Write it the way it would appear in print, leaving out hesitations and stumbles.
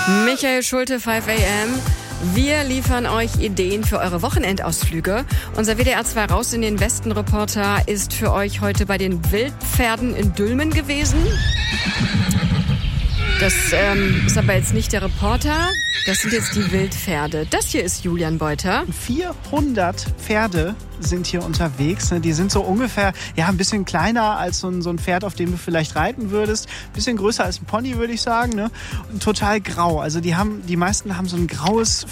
Michael Schulte, 5 AM. Wir liefern euch Ideen für eure Wochenendausflüge. Unser WDR 2 Raus in den Westen-Reporter ist für euch heute bei den Wildpferden in Dülmen gewesen. Das ist aber jetzt nicht der Reporter, das sind jetzt die Wildpferde. Das hier ist Julian Beuter. 400 Pferde sind hier unterwegs. Die sind so ungefähr, ein bisschen kleiner als so ein Pferd, auf dem du vielleicht reiten würdest. Ein bisschen größer als ein Pony, würde ich sagen. Ne? Und total grau. Also die meisten haben so ein graues